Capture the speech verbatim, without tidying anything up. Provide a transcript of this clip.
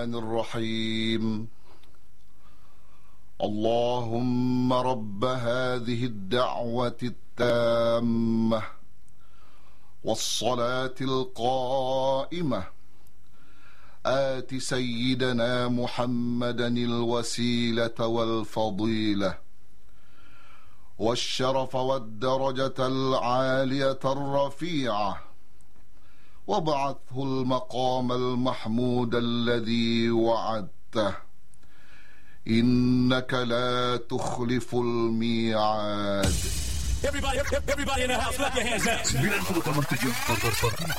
الرحيم. اللهم رب هذه الدعوة التامة والصلاة القائمة آت سيدنا محمدا الوسيلة والفضيلة والشرف والدرجة العالية الرفيعة وابعثه المقام المحمود الذي وعدته إنك لا تخلف الميعاد. Everybody, everybody in the house, clap your hands now.